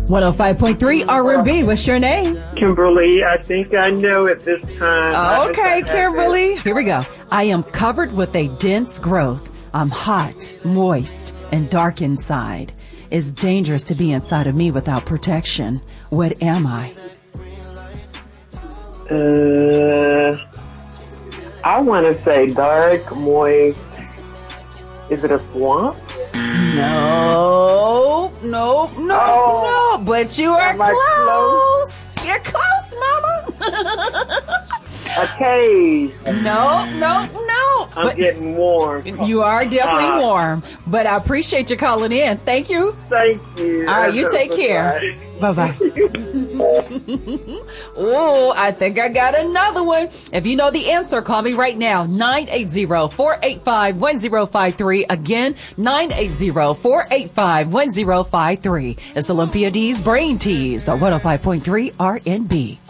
105.3 R&B. What's your name? Kimberly, I think I know it this time. Okay, Kimberly. Here we go. I am covered with a dense growth. I'm hot, moist, and dark inside. It's dangerous to be inside of me without protection. What am I? I want to say dark, moist. Is it a swamp? No. But you are close. You're close, mama. A cave. No. I'm getting warm. You are definitely warm. But I appreciate you calling in. Thank you. Thank you. All right, you take care. Bye-bye. Oh, I think I got another one. If you know the answer, call me right now. 980-485-1053. Again, 980-485-1053. It's Olympia D's Brain Tease on 105.3 RNB.